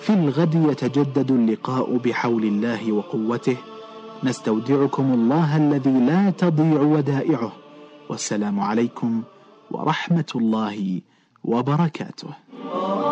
في الغد يتجدد اللقاء بحول الله وقوته. نستودعكم الله الذي لا تضيع ودائعه، والسلام عليكم ورحمة الله وبركاته.